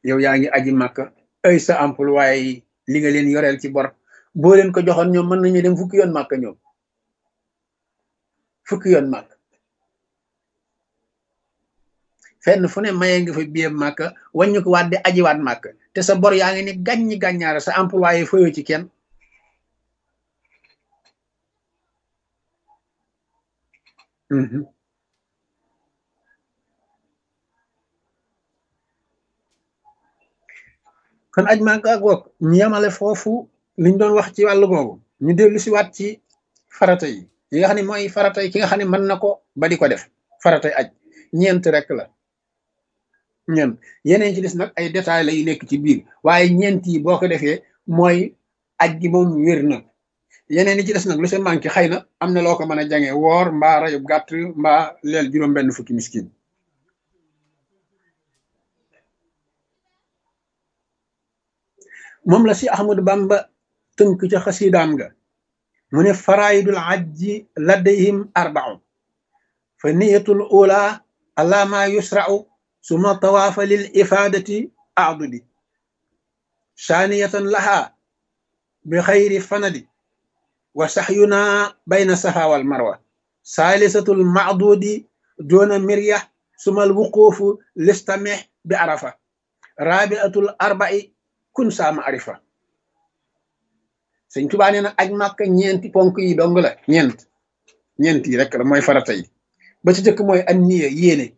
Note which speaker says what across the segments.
Speaker 1: yow yaa ngi aji màkka ay sa employé yi li nga leen yoreel ci bor boo leen ko joxoon ñoom mën nañu dem fukki yoon màkka ñoom fukki yoon màkk fenn fu ne mayee nga fa biye màkka wàññi ko waat di ajiwaat màkk te sa bor yaa ngi ni gàññi gàññaara sa employé fayoo ci kenn kon aj màkka ak wokk ñu yemale foofu liñ doon wax ci wàllu googu ñu dellu si waat ci farata yi yi nga xam ne mooy farata yi ki nga xam ne mën na ko ba di ko def faratay aj ñeent rek la ñeent yeneen ci des nag ay détails la yu nekk ci biir waaye ñeent yi boo ko defee mooy aj gi moom wér na yeneen yi ci des nag lu sa manqué xëy na am na loo ko mën a jange woor mbaa rayub gàtt mbaa leel juróom benn fukki miskin moom la si Ahmadu Bamba tënk ca xasidaam nga mu ne faraidul ajji ladayhim arba'u fa niyatul ula ala ma yusra'u suma tawaafa lil ifadati a'dudi saniyatan laha bi xayri fanadi wa saxyuna bayna safa wal marwa salisatul ma'dudi duna mirya suma al wuqufu listamih bi arafa rabi'atul arba'i kun saama arifa sëñ Tuubaa nee na aj màkka ñeenti ponk yi dong la ñeent yi rek la mooy farata yi ba ci jëkk mooy an niya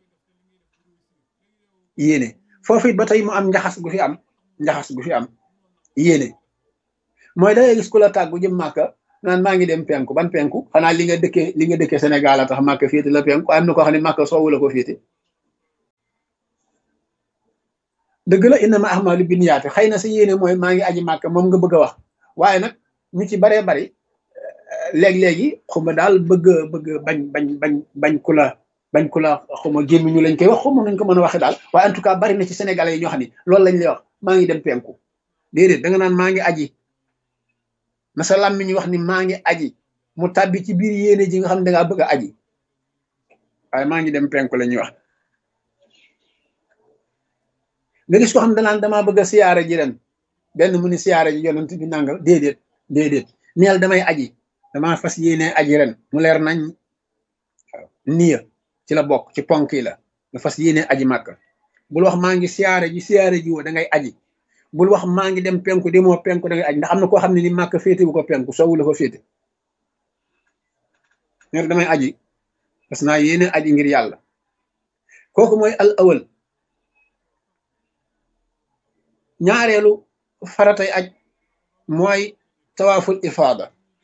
Speaker 1: yéene foofu it ba tey mu am njaxas gu fi am yéene mooy da ngay gis ku la tàggu jëm màkka naan maa ngi dem penku ban penku xanaa li nga dëkkee Sénégal a tax màkka féete la penku am na ko xam ne màkka soowu la ko féete dëgg la innama ahmalu binniyaati xëy na sa yéene mooy maa ngi aji màkka moom nga bëgg a wax waaye nag ñu ci baree bari léeg-léegi xuma daal bëgg bañ ku la xuma gémmiñu lañ koy wax xuma nañ ko mën a waxe daal waaye en tout cas bari na ci sénégalais yi ñoo xam ne loolu lañ lay wax maa ngi dem penku déedéet da nga naan maa ngi aji na sa làmmiñ wax ni maa ngi aji mu tàbbi ci biir yéene ji nga xam ne dangaa bëgg a aji waaye maa ngi dem penku la ñuy wax nga gis ko xam danaan damaa bëgg a siyaare ji ren benn mu ni siyaare ji yonent bi nangal déedéet neel damay aji damaa fas yéene aji ren mu leer nañ waaw niya ci la bokk ci ponk yi la nga fas yéene aji màkk bul wax maa ngi siyaare ji woo da ngay aji bul wax maa ngi dem penku demoo penku da ngay aji ndax am na koo xam ne ni màkk féete bu ko penku soowu la ko féete neel damay aji parce que naa yéene aji ngir yàlla kooku mooy al awal ñaareelu faratay aj mooy tawaaful ifaada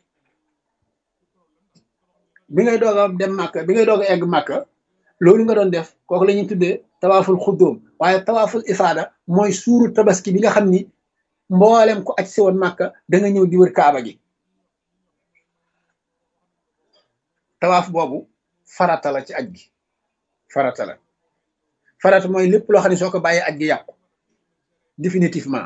Speaker 1: bi ngay doog a dem màkka bi ngay doog a egg màkka loolu nga doon def kooku la ñuy tuddee tawaaful xuddoom waaye tawaaful ifaada mooy suuru tabaski bi nga xam ni mboolem ko aj si woon màkka da nga ñëw di wër kaaba gi tawaaf boobu farata la ci aj gi farata mooy lépp loo xam ne soo ko bàyyee aj gi yàqu définitivement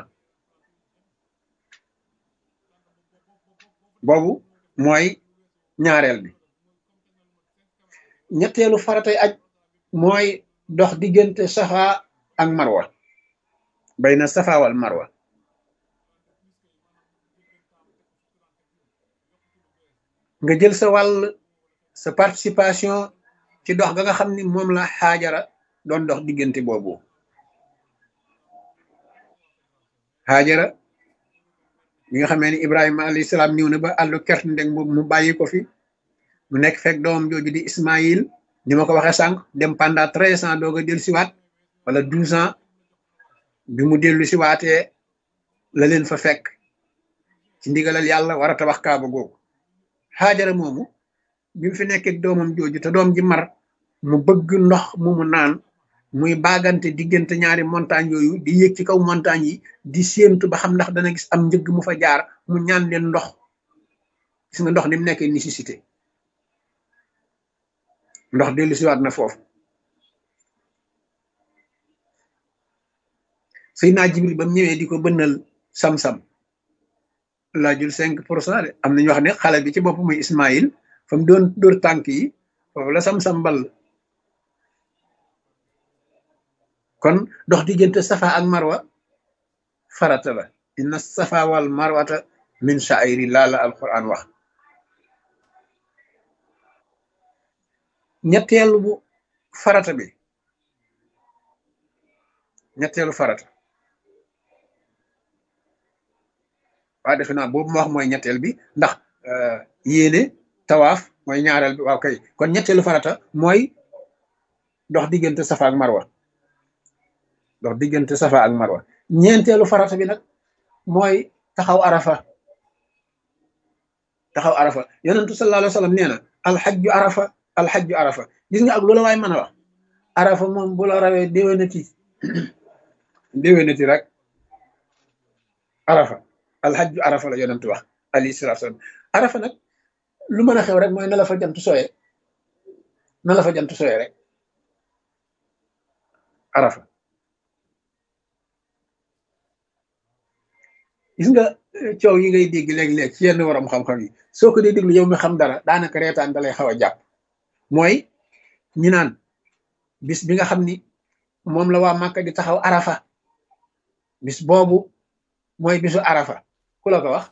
Speaker 1: boobu mooy ñaareel bi ñetteelu faratay aj mooy dox diggante safa ak marwa bayna safa wal marwa nga jël sa wàll sa participation ci dox ga nga xam ni moom la xaajara doon dox diggante boobu Haajara bi nga xamee ni Ibrahima alayhi salaam ñëw na ba àllu kert ndeg mu bàyyi ko fi mu nekk fekk doomam jooju di Ismaïl ni ma ko waxee sànq dem pendant 13 ans doog a dellu siwaat wala 12 ans bi mu dellu siwaatee la leen fa fekk ci ndigalal yàlla war a tabax kaaba googu Haajara moomu bi mu fi nekkee doomam jooju te doom ji mar mu bëgg ndox mu naan muy baagante diggante ñaari montagne yooyu di yéeg ci kaw montagne yi di séentu ba xam ndax dana gis am njëgg mu fa jaar mu ñaan leen ndox gis nga ndox ni mu nekkee nécessité ndox dellu siwaat na foofu Seydina Jibril ba mu ñëwee di ko bënnal sam-sam laajul 5% de am nañu wax ne xale bi ci bopp muy Ismaïl fa mu doon dóor tànk yi foofu la sam-sam ball kon dox diggante safa ak marwa farata la inna safa wal marwata min sha'airillah la alquran wax. ñetteelu bu farata bi ñetteelu farata waa defe naa boobu ma wax mooy ñetteel bi ndax yéene tawaaf mooy ñaareel bi waaw kay kon ñetteelu farata mooy dox diggante safa ak marwa dox diggante safa ak marwa. ñeenteelu farata bi nag mooy taxaw arafa. taxaw arafa yonentu sallallahu alayhi wa sallam nee na alxajju arafa alxajju arafa. gis nga ak loola waay mën a wax arafa moom bu la rawee déwénati rek arafa alxajju arafa la yonentu wax alayhi salaatu salaam. arafa nag lu mën a xew rek mooy na la fa jant sooyee na la fa jant sooyee rek arafa. gis nga coow yi ngay dégg léeg-léeg ci yenn waram xam-xam yi soo ko dee déglu yow mi xam dara daanaka reetaan da lay xaw a jàpp. mooy ñi naan bis bi nga xam ni moom la waa Màkka di taxaw arafa bis boobu mooy bisu arafa ku la ko wax.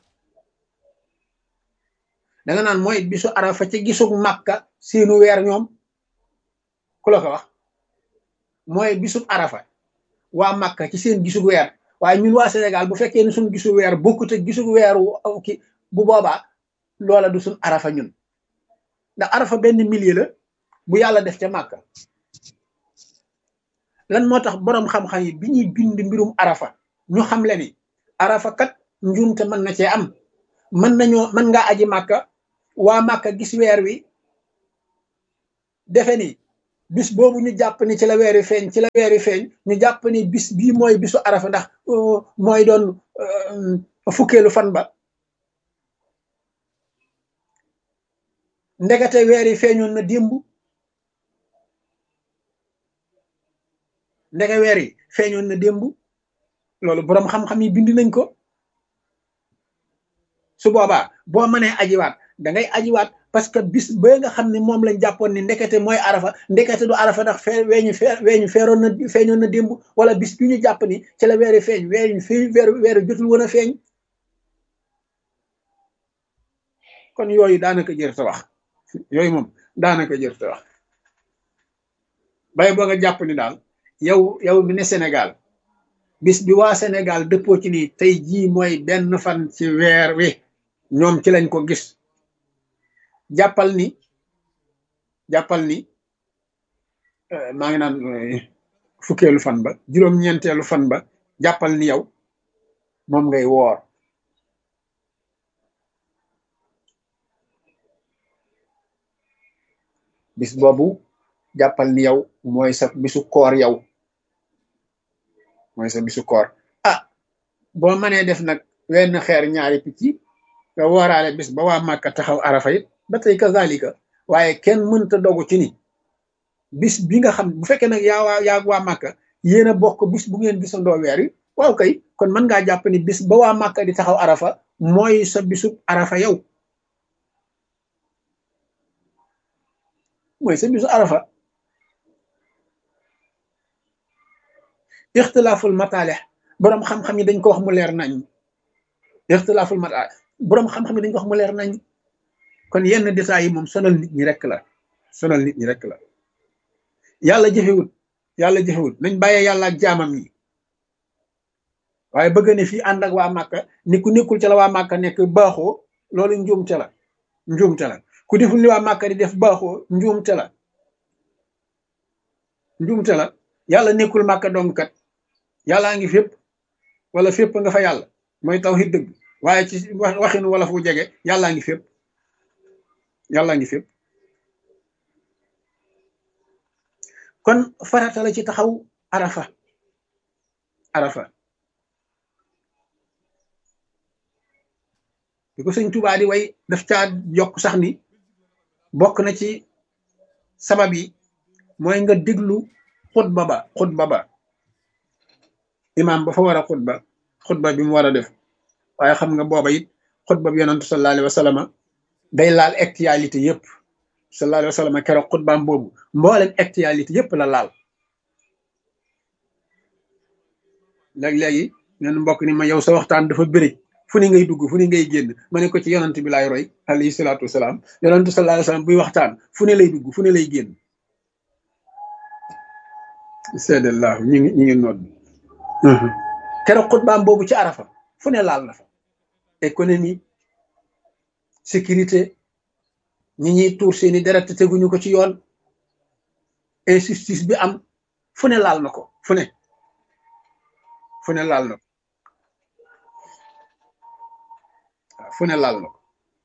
Speaker 1: danga naan mooy bisu arafa ci gisug Màkka seenu weer ñoom ku la ko wax. mooy bisub arafa waa Màkka ci seen gisug weer waaye ñun waa Sénégal bu fekkee ne suñ gisu weer bokkut ak gisu weeru ki bu boobaa loola du suñ arafa ñun ndax arafa benn milieu la bu yàlla def ca Màkka. lan moo tax boroom xam-xam yi bi ñuy bind mbirum arafa ñu xam le ni arafa kat njuumte mën na cee am mën ngaa aji Màkka waa Màkka gis weer wi defe ni bis boobu ñu jàpp ni ci la weeri feeñ ñu jàpp ni bis bii mooy bisu arafa ndax mooy doon fukkeelu fan ba ndekete weeri feeñoon na démb ndeke weeri feeñoon na démb loolu boroom xam-xam yi bind nañ ko. su boobaa boo mënee ajiwaat da ngay ajiwaat parce que bis ba nga xam ne moom lañ jàppoon ni ndekete mooy arafa ndekete du arafa ndax feeñoon na démb wala bis bi ñu jàpp ni ci la weeri feeñ weeru jotul woon a feeñ. kon yooyu daanaka jër ta wax yooyu moom daanaka jër ta wax bay boo nga jàpp ni daal yow mi ne Sénégal bis bi waa Sénégal dëppoo ci ni tey jii mooy benn fan ci weer wi ñoom ci lañ ko gis jàppal ni maa ngi naan fukkeelu fan ba juróom-ñeenteelu fan ba jàppal ni yow moom ngay woor. bis boobu jàppal ni yow mooy sa bisu koor yow mooy sa bisu koor. boo mënee def nag wenn xeer ñaari picc nga wooraale bis ba waa Màkka taxaw arafa it ba tey kazalika waaye kenn mënta dogu ci ni bis bi nga xam bu fekkee nag yaa waa Màkka yéen a bokk bis bu ngeen gisandoo weer yi waaw kay kon mën ngaa jàpp ni bis ba waa Màkka di taxaw arafa mooy sa bisu arafa yow mooy sa bisu arafa. ixtilaaful mataalix boroom xam-xam yi dañ ko wax mu leer nañ ixtilaaful mataalix boroom xam-xam yi dañ ko wax mu leer nañ kon yenn détails yi moom sonal nit ñi rek la yàlla jëfewut nañ bàyyee yàlla ak jaamam yi waaye bëgg ne fii ànd ak waa Màkka ni ku nekkul ca la waa Màkka nekk baaxoo loolu njuumte la ku deful li waa Màkka di def baaxoo njuumte la yàlla nekkul Màkka dong kat yàllaa ngi fépp wala fépp nga fa yàlla mooy tawhid dëgg waaye ci waxinu wala fu jege yàllaa ngi fépp kon farata la ci taxaw arafa bi ko sëñ Tuubaa di way daf caa yokk sax ni bokk na ci sabab yi mooy nga déglu xutba ba imaam ba fa war a xutba bi mu war a def waaye xam nga booba it xutba bi yonantu sallallahu alayhi wa sallam day laal actualité yëpp sallallahu alayhi wa sallam keroog xutbaam boobu mboolem actualité yëpp la laal léegi neen mbokk ni ma yow sa waxtaan dafa bëri fu ni ngay dugg fu ni ngay génn ma ne ko ci yonant bi laay roy alayhi salaatu wasalaam yonantu sallallahu alayhi wasallam buy waxtaan fu ne lay dugg fu ne lay génn seedallahu ñu ngi nodd keroog xutbaam boobu ci arafa fu ne laal na fa économie sécurité ñi ñuy tuur seeni deret teguñu ko ci yoon injustice bi am fu ne laal na ko fu ne laal na ko waaw fu ne laal na ko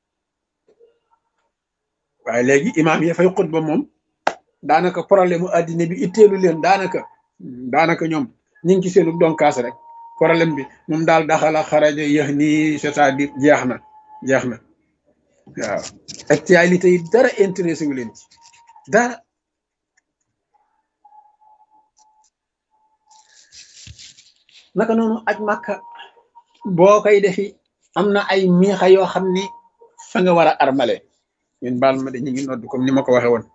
Speaker 1: waaye léegi imaam yi fay xutba moom daanaka problème mu addina bi itteelu leen daanaka ñoom ñu ngi ci seenu donkaas rek problème bi moom daal daxala xaraja yéex nii c'est-à-dire jeex na waaw actualité yi dara intéressé wu leen ci dara naka noonu aj màkka boo koy defi am na ay miixa yoo xam ni fa nga war a armale ñun baal ma de ñu ngi nodd comme ni ma ko waxe woon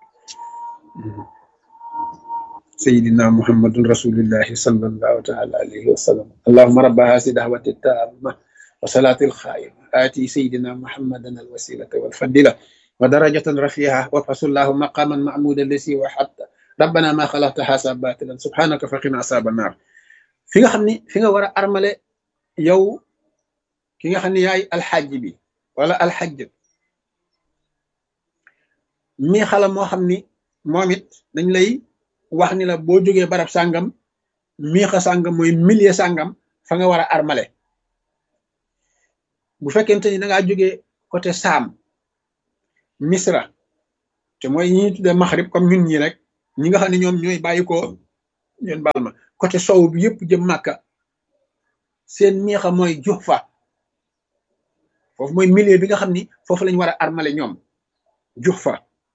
Speaker 1: sayidina muhammadun rasulillahi sallallahu taala alayhi wa sallam allahuma rabba hasi dahwati tamma wa salati alxaima ati sayidina muhammadan alwasilata walfadila wa darajatan rafiha wa fasullahu maqaman mahmuda lasi wa hatta rabbana ma xalaqta hasa batilan subhanaka faqina asaba naar fi nga xam ni fi nga war a armale yow ki nga xam ne yaay alxajj bi wala alxajj mi xala moo xam ni moom it dañ lay wax ni la boo jógee barab sàngam miixa sàngam mooy milieu sàngam fa nga war a armale bu fekkente ni da ngaa jógee côté Saam Misra te mooy ñi tuddee Maxrib comme ñun ñi rek ñi nga xam ne ñoom ñooy bàyyi ko ñeen baal ma côté sow bi yëpp jëm Màkka seen miixa mooy Juhfa foofu mooy milieu bi nga xam ni foofu lañ war a armale ñoom Juhfa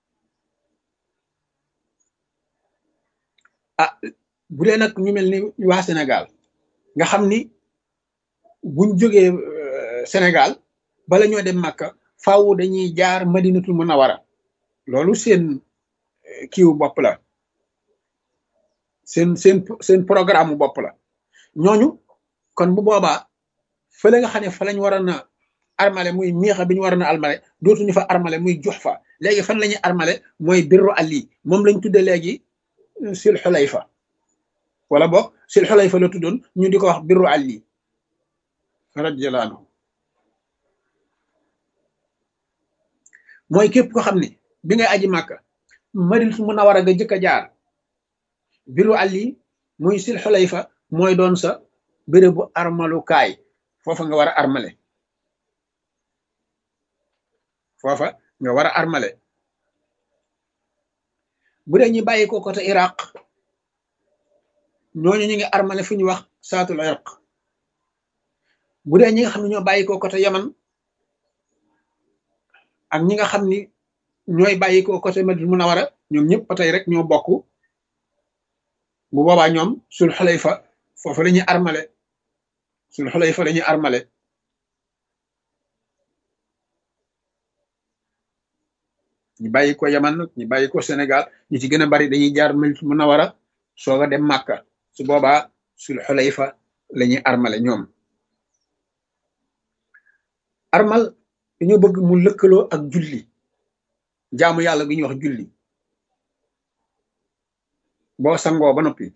Speaker 1: ah bu dee nag ñu mel ni waa Sénégal nga xam ni buñ jógee Sénégal bala ñoo dem Màkka faaw dañuy jaar Madinatul Munawara loolu seen kiiwu bopp la seen programme bopp la ñooñu kon bu boobaa fële nga xam ne fa lañ waroon a armale muy miixa bi ñu waroon a armale dootuñu fa armale muy Juhfa léegi fan la ñuy armale mooy Birru Ali moom lañ tudde léegi Sul Xulayfa wala boog Sul Xulayfa la tuddoon ñu di ko wax Birru Ali radiyallahu anhu mooy képp ko xam ne bi ngay aji Màkka Madinatul Munawara nga jëkk a jaar Birru Ali muy Sul Xulayfa mooy doon sa bérébu armalukaay foofa nga war a armale foofa nga war a armale bu dee ñu bàyyi ko côté Iraq ñooñu ñu ngi armale fu ñu wax saatul irq bu dee ñi nga xam ne ñoo bàyyi ko côté Yaman ak ñi nga xam ni ñooy bàyyi ko côté Madina Munawara ñoom ñëpp ba tey rek ñoo bokk bu boobaa ñoom Sul Xulayfa foofu la ñuy armale Sul Xulayfa la ñuy armale ñu bàyyi ko Yaman ñu bàyyi ko Sénégal ñu ci gën a bari dañuy jaar Madina Munawara soog a dem Màkka su boobaa Sul Xulayfa la ñuy armale ñoom armal dañoo bëgg mu lëkkaloo ak julli jaamu yàlla gi ñuy wax julli boo sangoo ba noppi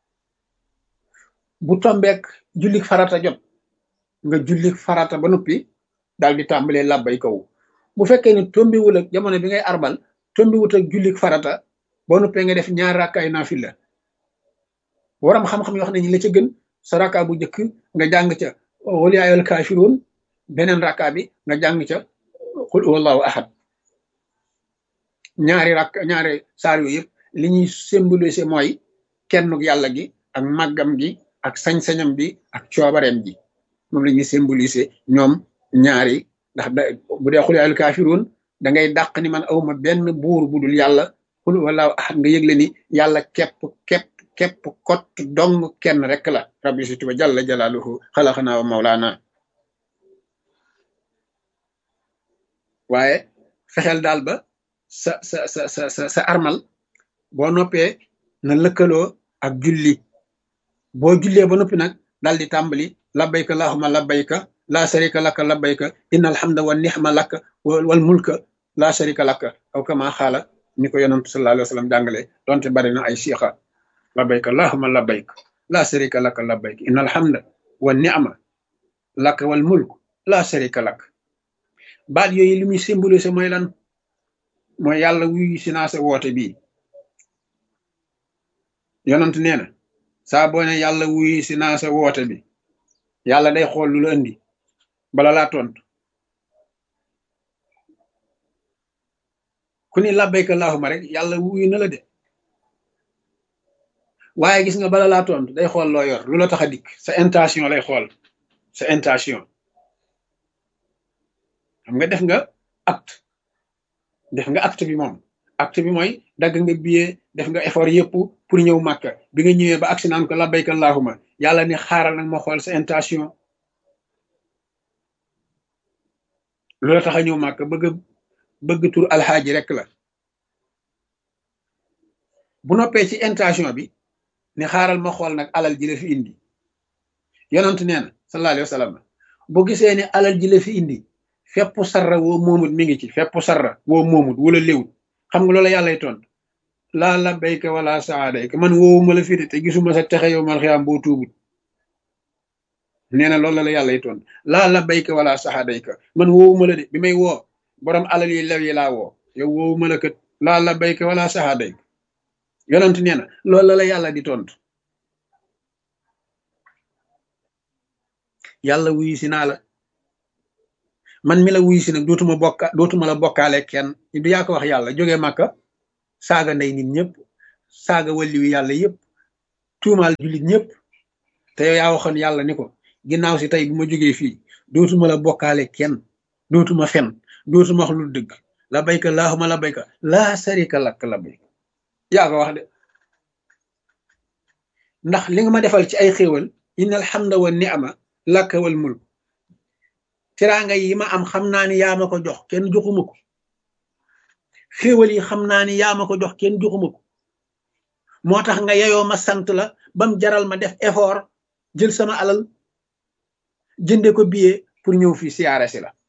Speaker 1: bu tombeek jullik farata jot nga jullik farata ba noppi daal di tàmbalee làbbay kaw bu fekkee ne tombiwul ak jamono bi ngay arbal tombiwut ak jullik farata boo noppee nga def ñaar rakkaay naafila waram xam-xam yoo xam ne ñi la ca gën sa rakka bu njëkk nga jàng ca wal yaa ayyuhal kaafiruun beneen rakka bi nga jàng ca qul huwallahu ahad ñaari saar yooyu yëpp li ñuy symboliser mooy kennuk yàlla gi ak màggam gi ak sañ-sañam bi ak coobareem ji moom la ñuy symboliser ñoom ñaari ndax bu dee qul yaa ayyuhal kaafiruun da ngay dàq ni man awma benn buur bu dul yàlla qul huwallahu ahad nga yëgle ni yàlla képp kott dong kenn rek la rabbi situ ba jalla jalaaluhu xalaqanaa wa mawlaana waaye fexeel daal ba sa armal boo noppee na lëkkaloo ak julli boo jullee ba noppi nag daal di tàmbali labbayka allahumma labbayka la sharika laka labbayka inna alhamda wa nihma laka wal mulka la sharika laka aw kama xaala ni ko yonantu sallallahu alayhi wa sallam jàngale donte bari na ay siixa labbayka allahumma labbayka la sharika laka labbayka inna alhamda wa nihma laka wal mulk la sharika laka baat yooyu li muy symbolisé mooy lan mooy yàlla wuyu si naa sa woote bii yonant nee na saa boo ne yàlla wuyu si naa sa woote bi yàlla day xool lu la indi bala laa tontu ku ni labbayka allahumma rek yàlla wuyu na la de waaye gis nga bala laa tontu day xool loo yor lu la tax a dikk sa intention lay xool sa intention xam nga def nga acte bi moom acte bi mooy dagg nga billet def nga effort yëpp pour ñëw Màkka bi nga ñëwee ba agsi naan ko labbayka allahumma yàlla ni xaaral nag ma xool sa intention lu la tax a ñëw Màkka bëgg tur alxaaji rek la bu noppee ci intention bi ni xaaral ma xool nag alal ji la fi indi yonent nee na sallallahu alayhi wa sallam boo gisee ne alal ji la fi indi fepp sarra woo moomut mi ngi ci fepp sarra woo moomut wala léwut xam nga loola yàllay tontu laa labbayka wala saadayka man woowuma la fi te gisuma sa texe yow mal xiyaam boo tuubut nee na loolu la yàllay tontu laa labbayka wala saadayka man woowuma la de bi may woo borom alal yi lew yi laa woo yow woowuma la kat laa labbayka wala saadayka yonent nee na loolu la yàlla di tontu yàlla wuyu si naa la man mi la wuyu si nag dootuma la bokkaale kenn du yaa ko wax yàlla jógee Màkka saaga ndey nit ñëpp saaga wàlliwu yàlla yëpp tuumaal jullit ñëpp te yow yaa waxoon yàlla ni ko ginnaaw si tey bu ma jógee fii dootuma la bokkaale kenn dootuma fen dootuma wax lu dëgg labbayka allahumma labbayka laa sharika lak labbayka yaa ko wax de ndax li nga ma defal ci ay xéewal inna alhamda wa ni'ma laka wal mulk teraanga yi ma am xam naa ni yaa ma ko jox kenn joxuma ko xéewal yi xam naa ni yaa ma ko jox kenn joxuma ko moo tax nga yeyoo ma sant la bam jaral ma def effort jël sama alal jënde ko billet pour ñëw fii siyaare si la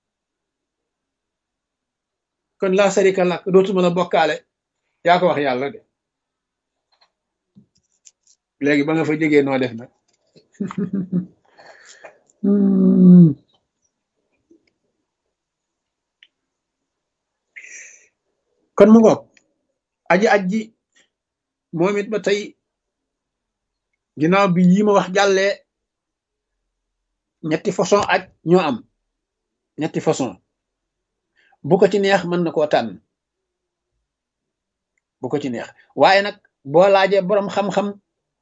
Speaker 1: kon laa sarika lak dootuma la bokkaale yaa ko wax yàlla de léegi ba nga fa jógee noo def nag kon mu ngoog aji moom it ba tey ginnaaw bi yi ma wax jàllee ñetti façon aj ñoo am ñetti façon bu ko ci neex mën na koo tànn bu ko ci neex waaye nag boo laajee boroom xam-xam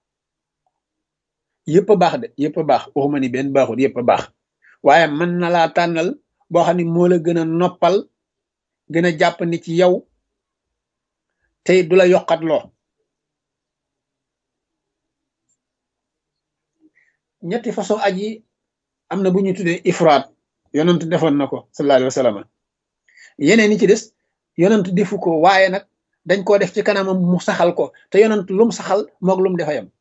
Speaker 1: yëpp a baax de yëpp a baax waxuma ni benn baaxul yëpp a baax waaye mën na laa tànnal boo xam ne moo la gën a noppal gën a jàpp ni ci yow tey du la yokkat loo ñetti façon aj yi am na bu ñu tuddee ifraat yonent defoon na ko sallallahu alayhi wa sallam yeneen ni ci des yonent defu ko waaye nag dañ koo def ci kanamam mu saxal ko te yonent lum saxal moog lum defa yam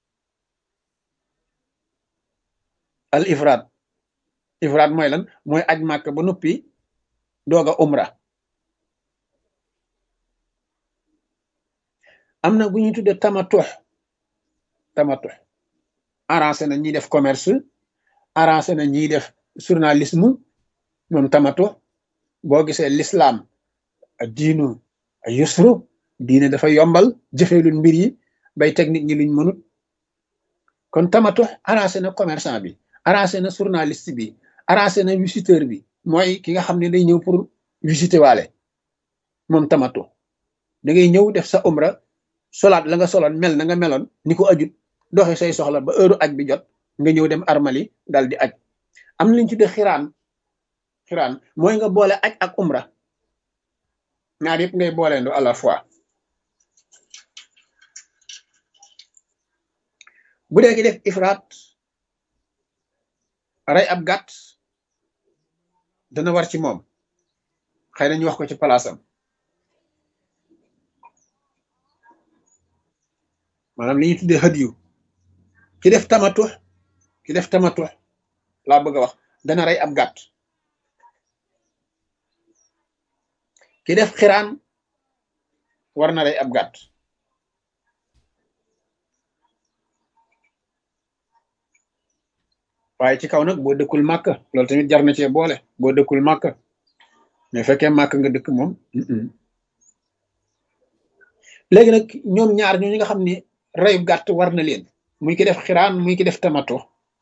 Speaker 1: al ifraat mooy lan mooy aj màkk ba noppi doog a umra am na bu ñuy tuddee tamatux arrangé na ñiy def commerce arrangé na ñiy def journalisme moom tamatux boo gisee l'islam a diinu a yusru diine dafa yombal jëfelul mbir yi bay teg nit ñi luñ mënut kon tamatux arrangé na commerçant bi arrangé na journaliste bi arrangé na visiteur bi mooy ki nga xam ne day ñëw pour visiter waale moom tamatux da ngay ñëw def sa umra solaat la nga soloon mel na nga meloon ni ko ajut doxi say soxla ba heure aj bi jot nga ñëw dem armali dal di aj am na liñ ci de xiraan mooy nga boole aj ak umra ñaar yëpp ngay booleendo à la fois bu dee ki def ifraat rey ab gàtt dana war ci moom xëy na ñu wax ko ci palaasam maanaam li ñuy tuddee hadiyu ki def tamatux laa bëgg a wax dana rey ab gàtt. ki def xiraan war na rey ab gàtt. waaye ci kaw nag boo dëkkul màkk loolu tamit jar na cee boole boo dëkkul màkk mais fekkee màkk nga dëkk moom. léegi nag ñoom ñaar ñooñu nga xam ni reyu gàtt war na leen muy ki def xiraan muy ki def tamato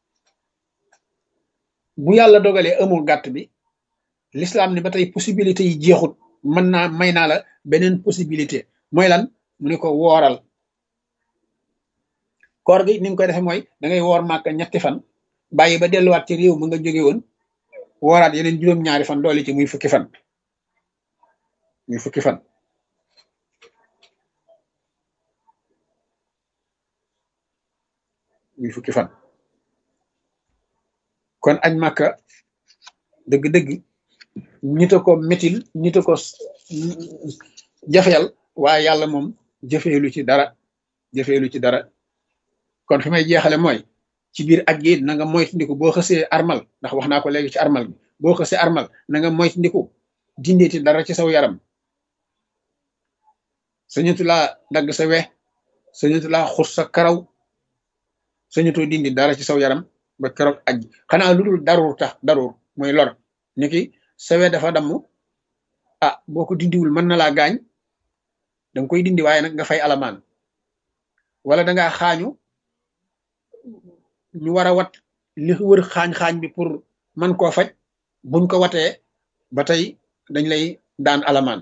Speaker 1: bu yàlla dogalee amul gàtt bi l'islam ni ba tey possibilité yi jeexut mën naa may naa la beneen possibilité mooy lan mu ne ko wooral koor gi ni nga koy defee mooy da ngay woor màkk ñetti fan bàyyi ba delluwaat ci réew ma nga jóge woon wooraat yeneen juróom-ñaari fan doole ci muy fukki fan muy fukki fan muy fukki fan kon añ màkka dëgg-dëgg ñita ko métil ñita ko jafeyal waaye yàlla moom jëfeelu ci dara jëfeelu ci dara kon fi may jeexale mooy ci biir aj gi na nga moytandiku boo xësee armal ndax wax naa ko léegi ci armal bi boo xësee armal na nga moytandiku dindeeti dara ci saw yaram sañatu laa dagg sa we sañatu laa xus sa karaw sañatoo dindi dara ci saw yaram ba keroog aj xanaa lu dul daruur tax daruur mooy lor ni ki sa we dafa damm ah boo ko dindiwul mën na laa gaañ danga koy dindi waaye nag nga fay alamaan wala dangaa xaañu ñu war a wat li wër xaañ-xaañ bi pour man koo faj buñ ko watee ba tey dañ lay daan alamaan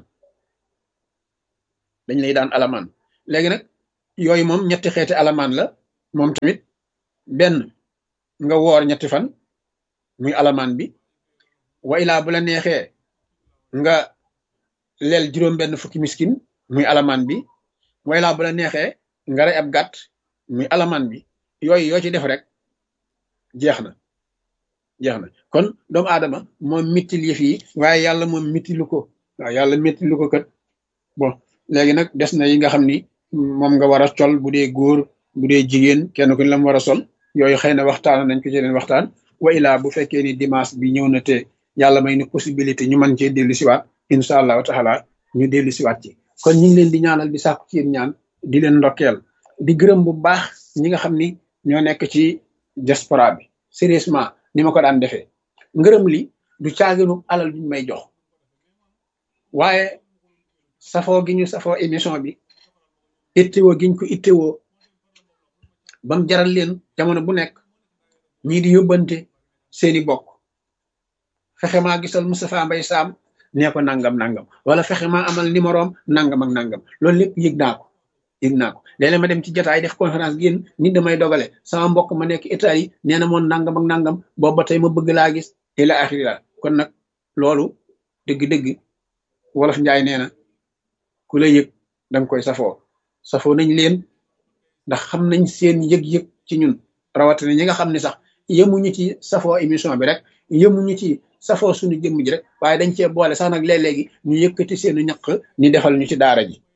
Speaker 1: dañ lay daan alamaan léegi nag yooyu moom ñetti xeeti alamaan la moom tamit benn nga woor ñetti fan muy alamaan bi wa ilaa bu la neexee nga leel juróom benn fukki miskin muy alamaan bi wa ilaa bu la neexee nga rey ab gàtt muy alamaan bi yooyu yoo ci def rek jeex na kon doomu aadama moom mittil yëf yi waaye yàlla moom mittilu ko waaw yàlla mittilu ko kat bon léegi nag des na yi nga xam ni moom nga war a col bu dee góor bu dee jigéen kenn ku ne la mu war a sol yooyu xëy na waxtaan nañ ko ci leen waxtaan wa ilaa bu fekkee ni dimanche bi ñëw na te yàlla may ni possibilité ñu mën cee dellu siwaat incha allahu taala ñu dellu siwaat ci kon ñu ngi leen di ñaanal di sàkku ci yéen ñaan di leen ndokkeel di gërëm bu baax ñi nga xam ni ñoo nekk ci diaspora bi sérieusement ni ma ko daan defee ngërëm li du caaginu alal duñ may jox waaye safoo gi ñu safoo émission bi ittewoo giñ ko ittewoo bam jaral leen jamono bu nekk ñii di yóbbante seeni bokk fexe maa gisal Moustapha Mbaye Sam nee ko nangam wala fexe maa amal numéroom nangam ak nangam loolu lépp yëg naa ko léeg-léeg ma dem ci jotaay def conférence génn nit damay dogale sama mbokk ma nekk Italie yi nee na moon nangam ak nangam boobu ba tey ma bëgg laa gis ila axiri la kon nag loolu dëgg-dëgg wolof njaay nee na ku la yëg danga koy safoo nañ leen ndax xam nañ seen yëg-yëg ci ñun rawatina ñi nga xam ne sax yemuñu ci safoo émission bi rek yemuñu ci safoo suñu jëmm ji rek waaye dañ cee boole sax nag léeg-léegi ñu yëkkati seenu ñaq ni defal ñu ci daara ji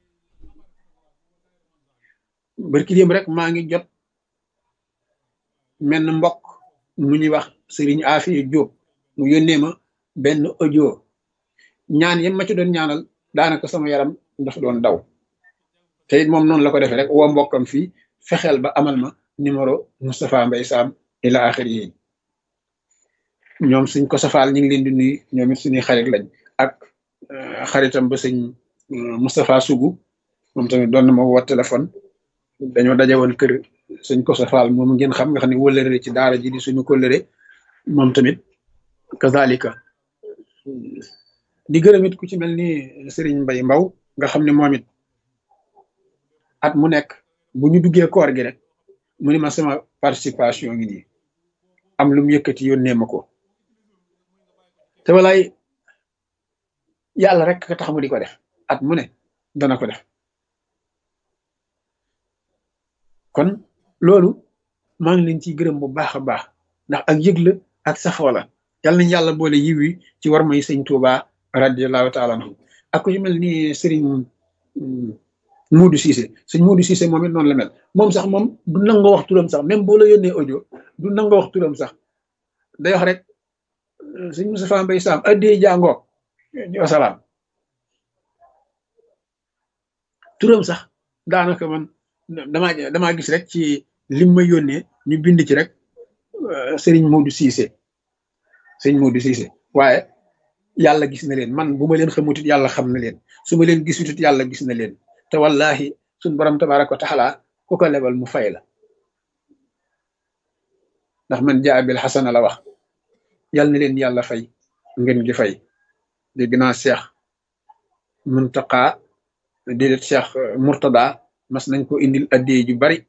Speaker 1: barki démb rek maa ngi jot menn mbokk mu ñuy wax Serigne Afiya Diop mu yónnee ma benn audio ñaan yam ma ci doon ñaanal daanaka sama yaram dafa doon daw te it moom noonu la ko defee rek woo mbokkam fii fexeel ba amal ma numéro Moustapha Mbaye Sam ila axiri yi ñoom suñ ko safaal ñu ngi leen di nuyu ñoom it suñuy xarit lañ ak xaritam ba sëñ Moustapha Sougou moom tamit doon na ma woo téléphone dañoo daje woon kër suñ ko safaal moom ngeen xam nga xam ne wëllëre ci daara ji di suñu kóllëre moom tamit kazalika di gërëm it ku ci mel ni Serigne Mbaye Mbaw nga xam ne moom it at mu nekk bu ñu duggee koor gi rek mu ni ma sama participation ngi nii am lu mu yëkkati yónnee ma ko te walaay yàlla rek ka tax mu di ko def at mu ne dana ko def kon loolu maa ngi leen ciy gërëm bu baax a baax ndax ak yëgla ak safoo la yàlla nañ yàlla boole yiw yi ci war may sëñ Tuuba radiallahu taala anhu ak ku ci mel ni Serigne Modou Cissé sëñ Modou Cissé moom it noonu la mel moom sax moom du nangoo wax turam sax même boo la yónnee audio du nangoo wax turam sax day wax rek sëñ Moustapha Mbaye Sam addee jàngoog wasalaam. turam sax daanaka man damaa gis rek ci lim ma yónnee ñu bind ci rek Serigne Modou Cissé Serigne Modou Cissé waaye yàlla gis na leen man bu ma leen xamutit yàlla xam na leen su ma leen gisutit yàlla gis na leen te wallahi suñ borom tabaraka wa taala ku ko lebal mu fay la ndax man jaa bil xasana la wax yàlla na leen yàlla fay ngeen gi fay dégg naa Cheikh Muntaqa déedéet Cheikh Murtada mas nañ ko indil addee ju bari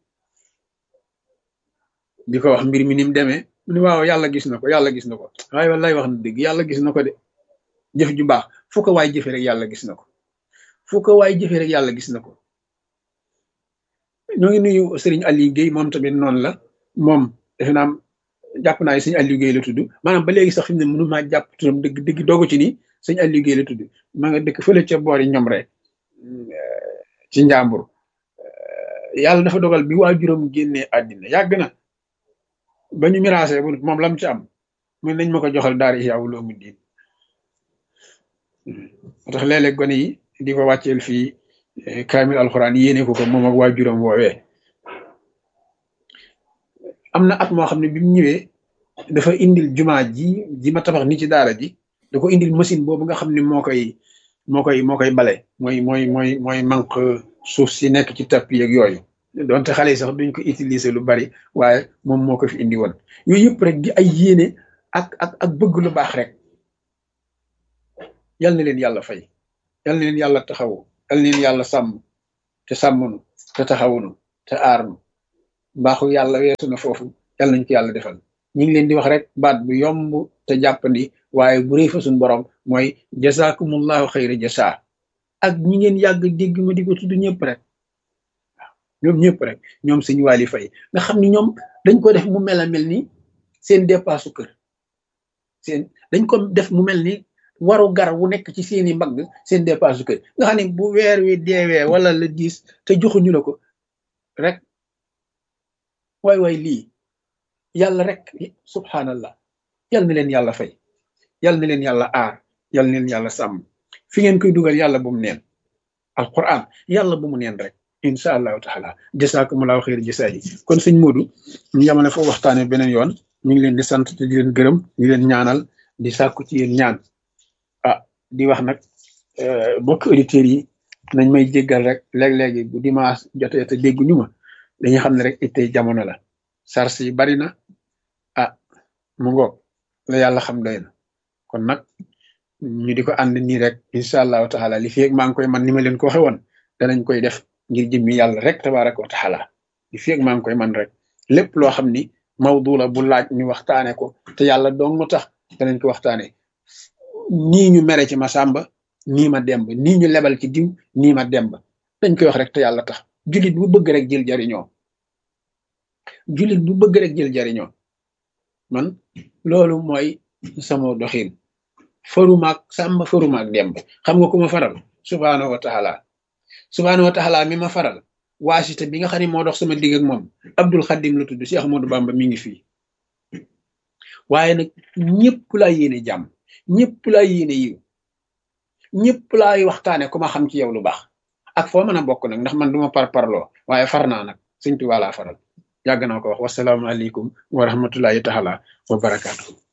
Speaker 1: di ko wax mbir mi ni mu demee mu ne waaw yàlla gis na ko yàlla gis na ko waaye wallaay wax na dëgg yàlla gis na ko de jëf ju baax fu ko waay jëfe rek yàlla gis na ko fu ko waay jëfe rek yàlla gis na ko. ñoo ngi nuyu Serigne Aliou Guèye moom tamit noonu la moom defe naa jàpp naa ne sëñ Aliou Guèye la tudd maanaam ba léegi sax fi mu ne mënu maa jàpp turam dëgg dëgg doogu ci ni sëñ Aliou Guèye la tudd maa nga dëkk fële ca boori ñoom rek ci njàmbur yàlla dafa dogal bi waajuram génnee àddina yàgg na ba ñu miraasee bu moom lam ci am mun nañ ma ko joxal daara Ihya Ulumuddin moo tax léeg-léeg gone yi di ko wàcceel fii kaamil alxuraan yéene ko moom ak waajuram woowee am na at moo xam ne bi mu ñëwee dafa indil jumaa ji ma tabax ni ci daara ji da ko indil machine boobu nga xam ne moo koy bale mooy manque suuf si nekk ci tapis yeeg yooyu donte xale yi sax duñ ko utiliser lu bari waaye moom moo ko fi indi woon yooyu yëpp rek di ay yéene ak bëgg lu baax rek yal na leen yàlla fay yal na leen yàlla taxawu yal na leen yàlla sàmm te sàmmunu te taxawunu te aarnu mbaaxu yàlla weesu na foofu yal nañ ko yàlla defal ñu ngi leen di wax rek baat bu yomb te jàppandi waaye bu rëy fa suñ borom mooy jazakumullahu xayra jasa ak ñi ngeen yàgg dégg ma di ko tudd ñëpp rek waaw ñoom ñëpp rek ñoom sëñ Waly Faye nga xam ni ñoom dañ ko def mu mel ni seen dépasse kër dañ ko def mu mel ni waru gar wu nekk ci seeni mbagg seen dépasse kër nga xam ne bu weer wi deewee wala le 10 te joxuñu la ko rek waay lii yàlla rek subhanallah yal na leen yàlla fay yal na leen yàlla aar yal na leen yàlla sàmm fi ngeen koy dugal yàlla bu mu neen alquran yàlla bu mu neen rek incha allahu taala jasaakumullahu xayr jasaa yi kon sëñ Modou ñu yamale foofu waxtaane beneen yoon ñu ngi leen di sant te di leen gërëm di leen ñaanal di sàkku ci yéen ñaan di wax nag bokk auditeurs yi nañ may jéggal rek léeg-léegi bu dimanche jotee te dégguñu ma dañuy xam ne rek ittey jamono la sars yi bari na mu ngoog la yàlla xam doy na kon nag ñu di ko ànd nii rek incha allahu taala li fi maa ngi koy man ni ma leen ko waxe woon danañ koy def ngir jëmmi yàlla rek tabaraka wa taala li fi maa ngi koy man rek lépp loo xam ni mawdu la bu laaj ñu waxtaane ko te yàlla doon mu tax danañ ko waxtaane nii ñu mere ci ma sàmba nii ma demb nii ñu lebal ci diw nii ma demb dañ koy wax rek te yàlla tax jullit bu bëgg rek jël jariñoo jullit bu bëgg rek jël jariñoo man loolu mooy sama doxin farumaak sàmba farumaak demb xam nga ku ma faral subhaanahu wa taala mi ma faral waasita bi nga xam ne moo dox sama digg ak moom Abdul Xadim la tudd Cheikh Ahmadou Bamba mi ngi fii waaye nag ñëpp laa yéene jàmm ñëpp laa yéene yiw ñëpp laay waxtaane ku ma xam ci yow lu baax ak foo mën a bokk nag ndax man duma parloo waaye far naa nag Sëñ Tuubaa laa faral yàgg naa ko wax wasalaamualeykum wa rahmatullahi taala wa barakaatu.